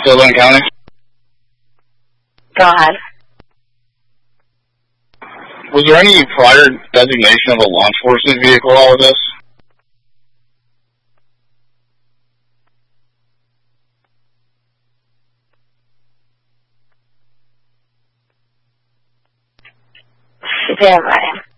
Lynn County. Go ahead. Was there any prior designation of a law enforcement vehicle all of this? Stand by.